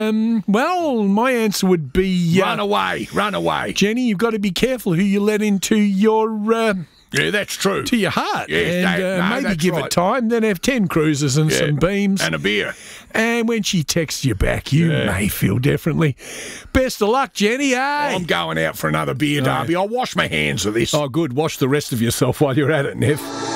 Well, my answer would be... Run away. Jenny, you've got to be careful who you let into your... Yeah, that's true. to your heart. Yes, and maybe that's give right. it time, then have 10 cruises and some beams. And a beer. And when she texts you back, you may feel differently. Best of luck, Jenny, I'm going out for another beer, Darby. I'll wash my hands of this. Oh, good. Wash the rest of yourself while you're at it, Nev.